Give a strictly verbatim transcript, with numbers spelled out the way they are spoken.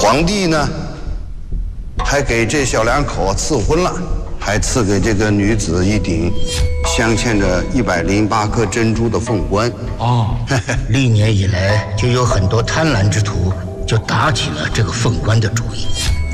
皇帝呢，还给这小两口赐婚了，还赐给这个女子一顶镶嵌着一百零八颗珍珠的凤冠。 哦，历年以来就有很多贪婪之徒就打起了这个凤冠的主意。